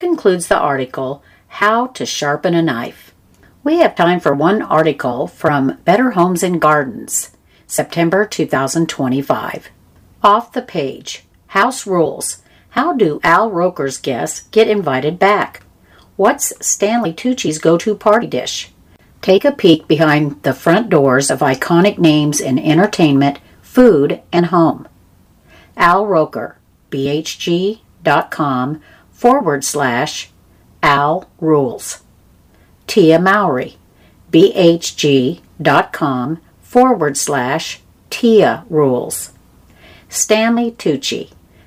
Concludes the article, How to Sharpen a Knife. We have time for one article from Better Homes and Gardens, September 2025. Off the page, House Rules. How do Al Roker's guests get invited back? What's Stanley Tucci's go-to party dish? Take a peek behind the front doors of iconic names in entertainment, food, and home. Al Roker, bhg.com/Al Rules. Tia Mowry, bhg.com/Tia Rules. Stanley Tucci,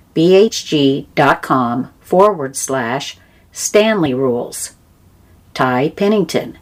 bhg.com/Stanley Rules. Ty Pennington,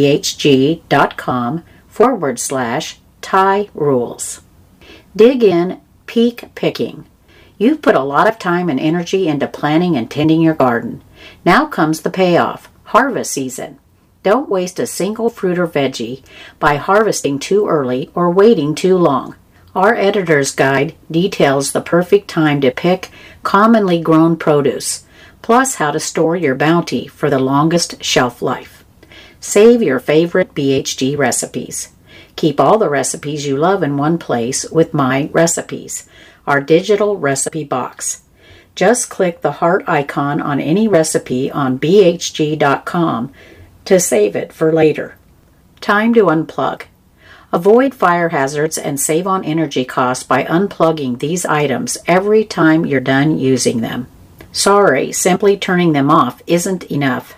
bhg.com/Ty Rules. Dig in, peak picking. You've put a lot of time and energy into planning and tending your garden. Now comes the payoff, harvest season. Don't waste a single fruit or veggie by harvesting too early or waiting too long. Our editor's guide details the perfect time to pick commonly grown produce, plus how to store your bounty for the longest shelf life. Save your favorite BHG recipes. Keep all the recipes you love in one place with My Recipes, our digital recipe box. Just click the heart icon on any recipe on bhg.com to save it for later. Time to unplug. Avoid fire hazards and save on energy costs by unplugging these items every time you're done using them. Sorry, simply turning them off isn't enough.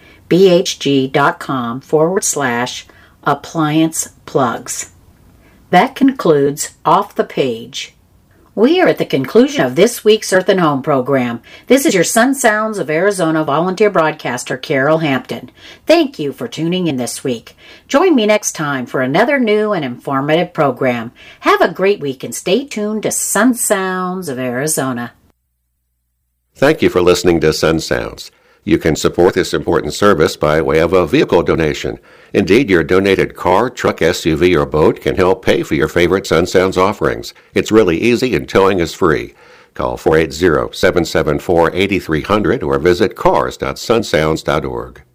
bhg.com/appliance plugs. That concludes Off the Page. We are at the conclusion of this week's Earth and Home program. This is your Sun Sounds of Arizona volunteer broadcaster, Carol Hampton. Thank you for tuning in this week. Join me next time for another new and informative program. Have a great week and stay tuned to Sun Sounds of Arizona. Thank you for listening to Sun Sounds. You can support this important service by way of a vehicle donation. Indeed, your donated car, truck, SUV, or boat can help pay for your favorite Sun Sounds offerings. It's really easy and towing is free. Call 480-774-8300 or visit cars.sunsounds.org.